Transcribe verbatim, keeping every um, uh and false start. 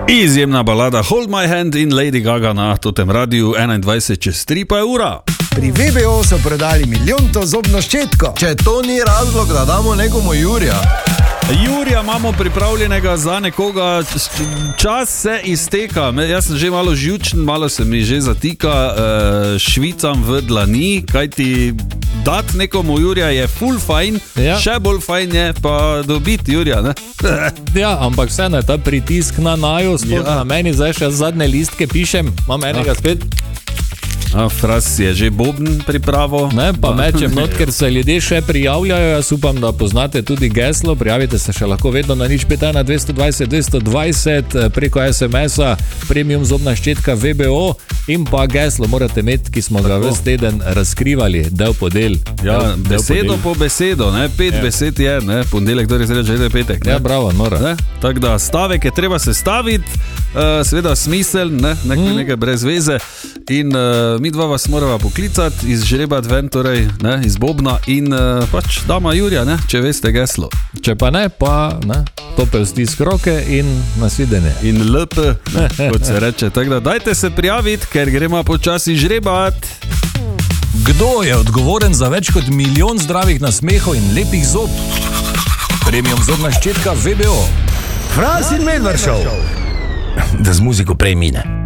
Izjemna balada Hold My Hand in Lady Gaga na totem radiju enaindvajset čez tri pa je ura. Pri V B O so prodali milijonto zobno ščetko. Če to ni razlog, da damo nekomu Jurija. Jurija imamo pripravljenega za nekoga, čas se izteka, jaz sem že malo živčen, malo se mi že zatika, švicam v dlani, kajti dati nekomu Jurija je ful fajn, ja. Še bolj fajn je pa dobiti Jurija, ne? Ja, ampak vse ne, ta pritisk na naju, spod ja. Na meni zdaj še zadnje listke pišem, imam enega ja. Spet. A, Fras je že bobn pripravo. Ne, pa mečem not, ker se ljudje še prijavljajo. Jaz upam, da poznate tudi geslo. Prijavite se še lahko vedno na nič pet ena dvesto dvajset dvesto dvajset preko es em esa, premium zobna ščetka V B O in pa geslo morate imeti, ki smo ga ves teden razkrivali, del po del. Ja, del, del besedo po, po besedo, ne? Pet ja. Besed je, ne? Ponedeljek, torej se reče, že je petek. Ne? Ja, bravo, nora. Tako da stavek je treba sestaviti, uh, seveda smisel, ne? Nek, mm. nekaj brez veze in uh, mi dva vas morava poklicati, izžrebati ven, torej, ne, iz bobna in uh, pač dama Jurija, ne, če veste geslo. Če pa ne, pa ne, topel stisk roke in nasvidenje. In L P, ne, kot se reče. Tako da dajte se prijaviti, ker gremo počasi žrebati. Kdo je odgovoren za več kot milijon zdravih nasmehov in lepih zob? Premium zobna ščetka V B O. Fras in Medvard Show. Da z muziko prej mine.